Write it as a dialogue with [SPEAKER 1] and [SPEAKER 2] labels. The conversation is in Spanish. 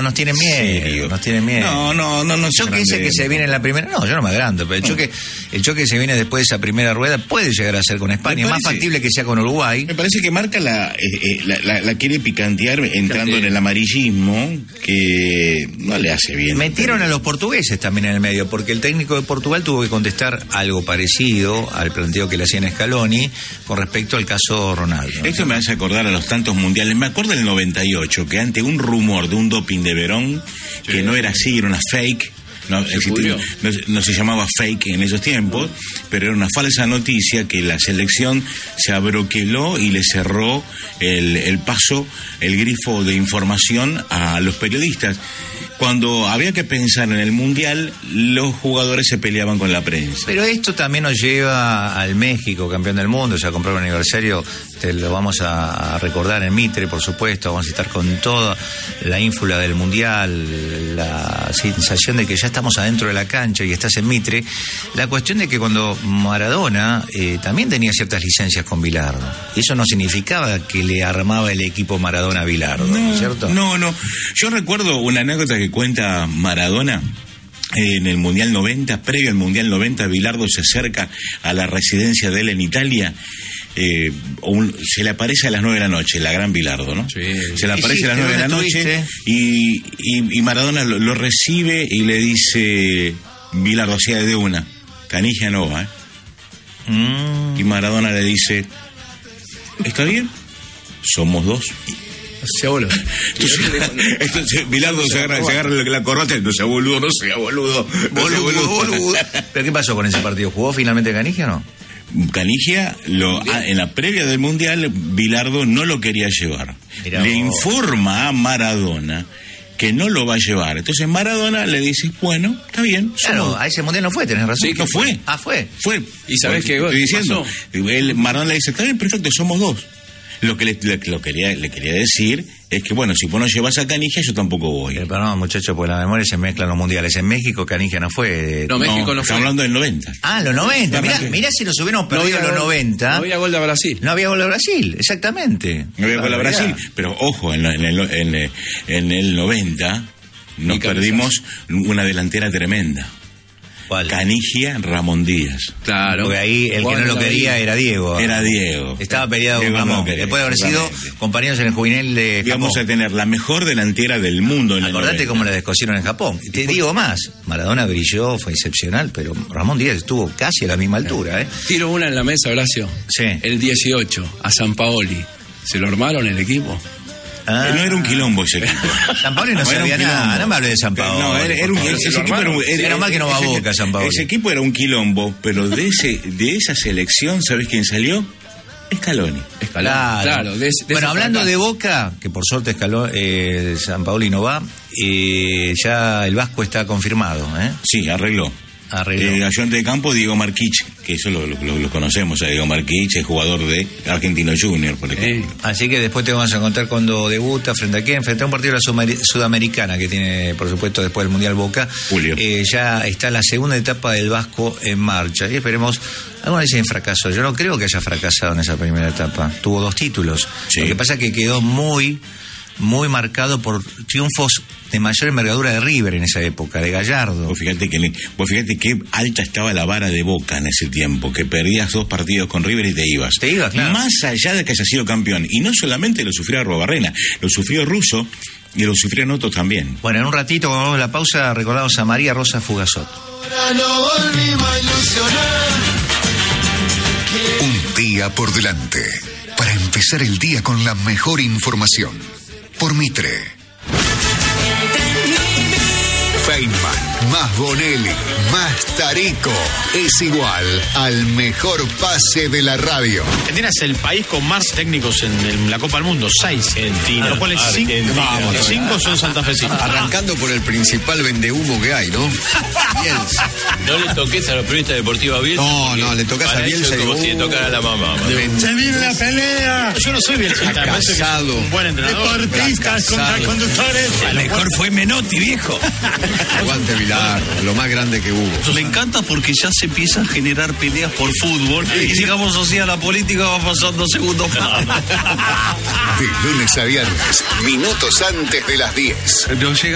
[SPEAKER 1] nos tienen miedo. Nos tienen miedo.
[SPEAKER 2] No.
[SPEAKER 1] El choque ese que se viene en la primera... No, yo no me agrando, pero el choque que se viene después de esa primera rueda puede llegar a ser con España. Es más factible que sea con Uruguay.
[SPEAKER 2] Me parece que Marca la quiere picantear entrando en el amarillismo, que no le hace bien.
[SPEAKER 1] Metieron a los portugueses también en el medio, porque el técnico de Portugal tuvo que contestar algo parecido al planteo que le hacían Scaloni con respecto al caso Ronaldo.
[SPEAKER 2] Esto me hace acordar a los tantos mundiales. Me acuerdo del 98, que ante un rumor de un doping de Verón, que no era así, era una fake. No se llamaba fake en esos tiempos, pero era una falsa noticia que la selección se abroqueló y le cerró el paso, el grifo de información a los periodistas. Cuando había que pensar en el Mundial, los jugadores se peleaban con la prensa.
[SPEAKER 1] Pero esto también nos lleva al México, campeón del mundo, ya compró un aniversario, te lo vamos a recordar en Mitre, por supuesto, vamos a estar con toda la ínfula del Mundial, la sensación de que ya estamos adentro de la cancha y estás en Mitre. La cuestión de que cuando Maradona también tenía ciertas licencias con Bilardo, eso no significaba que le armaba el equipo Maradona a Bilardo, ¿no es cierto?
[SPEAKER 2] No. Yo recuerdo una anécdota que cuenta Maradona. En el Mundial 90, previo al Mundial 90, Bilardo se acerca a la residencia de él en Italia. Se le aparece a las 9 de la noche, la gran Bilardo, ¿no? Sí. Se le aparece a las 9 de la noche y Maradona lo recibe y le dice, Bilardo, hacía de una, Canigia no va, Y Maradona le dice, ¿está bien? Somos dos.
[SPEAKER 3] Sea boludo.
[SPEAKER 2] Entonces Bilardo se agarra la corbata y no sea boludo.
[SPEAKER 1] Boludo. ¿Pero qué pasó con ese partido? ¿Jugó finalmente Canigia o no?
[SPEAKER 2] Canigia, en la previa del Mundial, Bilardo no lo quería llevar. Le informa a Maradona que no lo va a llevar. Entonces Maradona le dice, bueno, está bien.
[SPEAKER 1] Claro, a ese Mundial no fue, tenés razón.
[SPEAKER 2] Sí, no fue.
[SPEAKER 1] Fue.
[SPEAKER 2] ¿Y sabés qué? Estoy diciendo. Maradona le dice, está bien, perfecto, somos dos. Lo que le quería decir es que, bueno, si vos no llevas a Canigia, yo tampoco voy.
[SPEAKER 1] Pero no, muchachos, porque la memoria se mezclan los mundiales. En México, Canigia no fue.
[SPEAKER 3] México no fue.
[SPEAKER 2] Estamos hablando del 90.
[SPEAKER 1] Ah, los 90. Mirá si nos hubiéramos perdido los 90.
[SPEAKER 3] No había gol de Brasil.
[SPEAKER 1] No había gol de Brasil, exactamente.
[SPEAKER 2] No había gol de Brasil. Pero ojo, en el 90 nos perdimos una delantera tremenda.
[SPEAKER 1] ¿Cuál?
[SPEAKER 2] Canigia, Ramón Díaz.
[SPEAKER 1] Claro. Porque ahí el que no lo quería era Diego.
[SPEAKER 2] Era Diego.
[SPEAKER 1] Estaba peleado con Ramón. Después de haber sido compañeros en el juvenil de Japón.
[SPEAKER 2] Íbamos a tener la mejor delantera del mundo en el 90.
[SPEAKER 1] Acordate cómo la descosieron en Japón. Te digo más, Maradona brilló, fue excepcional, pero Ramón Díaz estuvo casi a la misma altura,
[SPEAKER 3] Tiro una en la mesa, Horacio.
[SPEAKER 1] Sí.
[SPEAKER 3] El 18, a Sampaoli. ¿Se lo armaron el equipo?
[SPEAKER 2] No era un quilombo ese equipo.
[SPEAKER 1] Sampaoli no sabía nada, no me hablé de Sampaoli.
[SPEAKER 2] No,
[SPEAKER 1] era más que no va a Boca, Sampaoli.
[SPEAKER 2] Ese equipo era un quilombo, pero de esa selección, ¿sabés quién salió? Scaloni.
[SPEAKER 1] Claro. Bueno, hablando de Boca, que por suerte Sampaoli no va, ya el Vasco está confirmado,
[SPEAKER 2] Sí, arregló. Ayudante de campo, Diego Marquich, que eso lo conocemos, a Diego Marquich, es jugador de Argentino Junior, por ejemplo.
[SPEAKER 1] Así que después te vamos a contar cuando debuta, frente a quién, frente a un partido de la Sudamericana que tiene, por supuesto, después del Mundial Boca.
[SPEAKER 2] Julio.
[SPEAKER 1] Ya está la segunda etapa del Vasco en marcha y esperemos. Algunos dicen fracasó, yo no creo que haya fracasado en esa primera etapa. Tuvo 2 títulos.
[SPEAKER 2] Sí.
[SPEAKER 1] Lo que pasa es que quedó muy marcado por triunfos de mayor envergadura de River en esa época, de Gallardo.
[SPEAKER 2] Vos fíjate qué alta estaba la vara de Boca en ese tiempo, que perdías 2 partidos con River y te ibas.
[SPEAKER 1] Claro.
[SPEAKER 2] Más allá de que haya sido campeón. Y no solamente lo sufrió Arruabarrena, lo sufrió Russo y lo sufrieron otros también.
[SPEAKER 1] Bueno, en un ratito, cuando vamos a la pausa, recordamos a María Rosa Fugazot.
[SPEAKER 4] Un día por delante, para empezar el día con la mejor información. Por Mitre. Feynman, más Bonelli, más Tarico, es igual al mejor pase de la radio.
[SPEAKER 5] Argentina es el país con más técnicos en la Copa del Mundo, 6.
[SPEAKER 6] Argentina.
[SPEAKER 5] A los cuales 5 son santafesinos.
[SPEAKER 6] Arrancando por el principal vendehumo que hay, ¿no? Bielsa.
[SPEAKER 7] No le toques a los periodistas deportivos a Bielsa.
[SPEAKER 6] No, le tocas a Bielsa
[SPEAKER 7] y como si le tocara a la mamá.
[SPEAKER 5] ¡Se viene la pelea! Yo no soy Bielsa.
[SPEAKER 6] Casado.
[SPEAKER 5] Un buen entrenador. Deportistas contra conductores.
[SPEAKER 1] El mejor fue Menotti, viejo.
[SPEAKER 6] Aguante Vilar, lo más grande que hubo.
[SPEAKER 8] Me encanta porque ya se empieza a generar peleas por fútbol y digamos así a la política va pasando a segundo plano.
[SPEAKER 4] De lunes a viernes, minutos antes de las 10.
[SPEAKER 8] No llega